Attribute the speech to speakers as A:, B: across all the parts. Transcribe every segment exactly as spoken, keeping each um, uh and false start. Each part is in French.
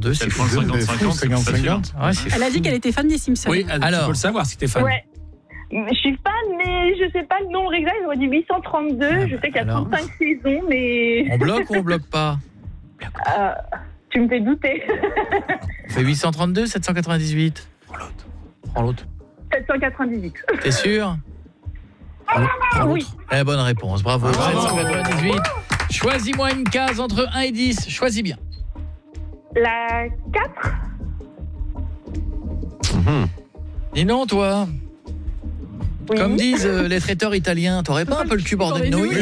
A: deux. C'est
B: prend le cinquante cinquante,
C: cinquante cinquante.
A: Ouais, c'est
D: Elle a
A: fou.
D: dit qu'elle était fan des Simpsons.
B: Oui, alors,
A: Alors.
B: tu peux le savoir si t'es fan.
E: Ouais. Je suis fan, mais je sais pas le nombre exact. J'aurais dit huit cent trente-deux.
A: Ah,
E: je sais qu'il y a
A: alors.
E: trente-cinq saisons, mais
A: On bloque ou on bloque pas?
E: euh, tu me fais douter.
A: On fait huit cent trente-deux, sept cent quatre-vingt-dix-huit. Prends l'autre. Prends l'autre.
E: sept cent quatre-vingt-dix-huit.
A: T'es sûr? Prends l'autre. Prends
E: Oui.
A: l'autre. Eh, bonne réponse, bravo. sept cent quatre-vingt-dix-huit. Choisis-moi une case entre un et dix. Choisis bien.
E: La quatre.
A: Dis non, toi.
E: Oui.
A: Comme disent euh, les traiteurs italiens, t'aurais pas un peu le cul bordé de nouilles?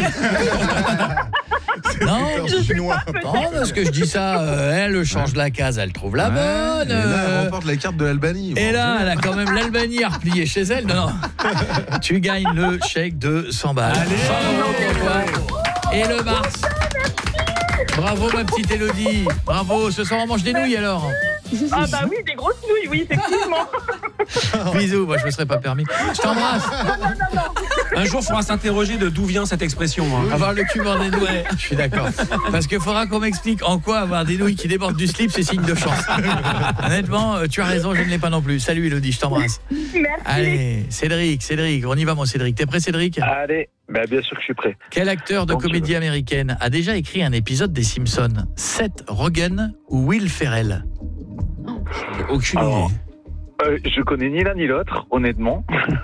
A: Non,
C: Chinois.
A: non, parce que je dis ça, euh, elle change la case, elle trouve la bonne.
F: Et là, elle
A: euh,
F: remporte la carte de l'Albanie.
A: Et là, elle a quand même l'Albanie à replier chez elle. Non, non. Tu gagnes le chèque de cent balles.
B: Allez.
A: cent euros pour toi. Et le Mars. Bravo, ma petite Élodie. Bravo. Ce soir, on mange des nouilles alors.
E: Ah bah oui, des grosses nouilles, oui, effectivement.
A: Bisous. Moi, je me serais pas permis. Je t'embrasse.
B: Un jour, il faudra s'interroger de d'où vient cette expression. Hein.
A: Avoir le cul bordé de nouilles. Je suis d'accord. Parce qu'il faudra qu'on m'explique en quoi avoir des nouilles qui débordent du slip, c'est signe de chance. Honnêtement, tu as raison, je ne l'ai pas non plus. Salut Élodie, je t'embrasse.
E: Merci.
A: Allez, Cédric, Cédric, on y va mon Cédric. T'es prêt Cédric?
G: Allez, bah bien sûr que je suis prêt.
A: Quel acteur de
G: Quand tu
A: comédie
G: veux.
A: américaine a déjà écrit un épisode des Simpsons? Seth Rogen ou Will Ferrell?
B: Aucune
G: Alors,
B: idée.
G: Euh, je connais ni l'un ni l'autre, honnêtement.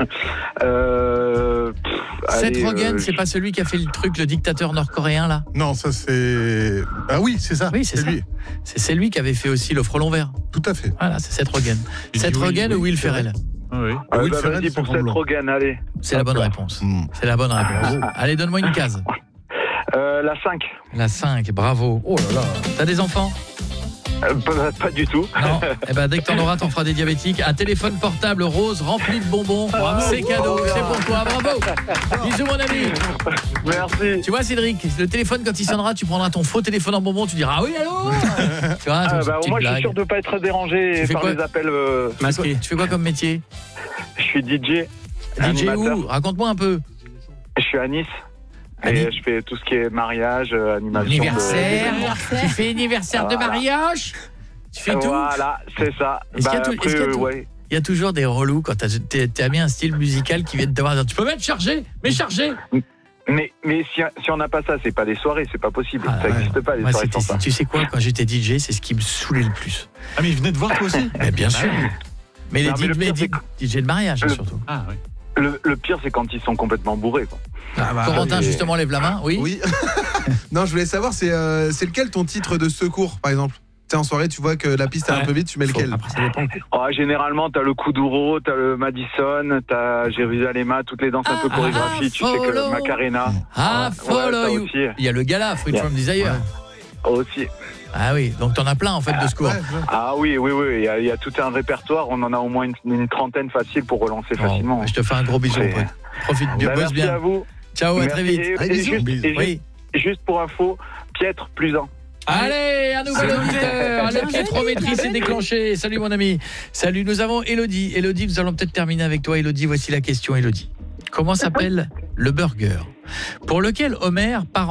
G: euh, pff,
A: Seth
G: allez,
A: Rogen,
G: euh,
A: c'est pas celui qui a fait le truc, le dictateur nord-coréen là?
C: Non, ça c'est... Ah oui, c'est ça.
A: Oui, c'est ça.
C: lui.
A: C'est c'est lui qui avait fait aussi le frelon vert.
C: Tout à fait.
A: Voilà, c'est Seth Rogen.
B: Tu
A: Seth
B: dis oui,
A: Rogen
B: oui,
A: ou Will
B: c'est vrai.
A: Ferrell?
B: Ah oui.
G: euh,
C: Will
G: bah,
C: Ferrell,
G: vas-y
C: c'est
G: pour
C: grand
G: Seth
C: blanc.
G: Rogen, allez.
A: C'est la bonne réponse.
C: Hmm.
A: C'est la bonne réponse. Allez, donne-moi une case.
G: Euh, la cinq.
A: La cinq, bravo. Oh là là. T'as des enfants?
G: Euh, pas, pas du tout.
A: Non. Eh ben, dès que t'en auras, t'en feras des diabétiques. Un téléphone portable rose rempli de bonbons. C'est cadeau, c'est pour toi. Bravo. Bisous, mon ami.
G: Merci.
A: Tu vois, Cédric, le téléphone, quand il sonnera, tu prendras ton faux téléphone en bonbon. Tu diras, ah oui, allô? Tu vois,
G: Ah,
A: une
G: bah,
A: petite
G: moi, je suis
A: blague.
G: sûr de ne pas être dérangé
A: Tu fais
G: par
A: quoi
G: les appels. euh,
B: Masqué.
A: Tu fais quoi comme métier?
G: Je suis D J.
A: D J
G: animateur.
A: où? Raconte-moi un peu.
G: Je suis à Nice.
A: À
G: Et
A: Nice.
G: je fais tout ce qui est mariage, euh, animation. de-
A: Anniversaire. Tu fais anniversaire de
G: Voilà.
A: mariage? Tu fais tout?
G: Voilà, c'est ça.
A: Est-ce qu'il y a
G: Bah,
A: tout-
G: après,
A: est-ce qu'il y a
G: euh,
A: tout-
G: ouais.
A: Il y a toujours des relous quand t'as t'es- t'as mis un style musical qui vient de t'avoir. Tu peux mettre chargé, mais chargé.
G: Mais, mais si, si on n'a pas ça, c'est pas des soirées, c'est pas possible.
A: Ah,
G: ça
A: ouais.
G: n'existe pas, les
A: Moi,
G: soirées
A: c'était-
G: sans ça.
A: tu sais quoi, quand j'étais D J, c'est ce qui me saoulait le plus.
B: Ah, mais il venait de voir toi aussi.
A: Mais bien sûr. Mais les
G: Non, mais le
A: D J,
G: pire,
A: D J de mariage, hein,
G: Le-
A: surtout.
B: Ah, oui.
G: Le, le pire, c'est quand ils sont complètement bourrés, quoi.
B: Ah, bah,
A: Corentin,
G: et-
A: justement, lève la main. Oui.
F: Oui. Non, je voulais savoir, c'est euh, c'est lequel ton titre de secours, par exemple? Tu sais, en soirée, tu vois que la piste est un
B: Ouais.
F: peu vite, tu mets lequel?
B: Après, ça dépend.
G: Oh, généralement, t'as le Kuduro, t'as le Madison, t'as Jérusalem, toutes les danses un peu
A: Ah,
G: chorégraphies. Tu sais
A: follow.
G: que Macarena.
A: Ah,
G: Ouais,
A: follow
G: ça
A: you.
G: aussi.
A: Il y a le gala, Free
G: Yeah.
A: From Desire.
G: Aussi.
A: Ah oui, donc t'en as plein en fait de secours.
F: Ouais, ouais.
G: Ah oui, oui, oui. Il y, a, il y a tout un répertoire. On en a au moins une, une trentaine facile pour relancer
A: Bon,
G: facilement.
A: je te fais un gros bisou,
G: C'est-
A: mon pote. Profite bien,
G: Bah,
A: bosse
G: merci
A: bien.
G: à vous.
A: Ciao, à très
G: Merci.
A: vite.
G: Et,
F: Allez,
G: et
F: bisous.
G: juste, et
A: Oui.
G: juste, juste pour info, Pietre plus un.
A: Allez, un nouvel
B: C'est noté.
A: auditeur. Le
D: Bien
A: piétrométrie
D: joué,
A: s'est
D: bien
A: déclenché. Salut mon ami. Salut, nous avons Élodie. Élodie, nous allons peut-être terminer avec toi. Élodie, voici la question, Élodie. Comment s'appelle le burger pour lequel Homer part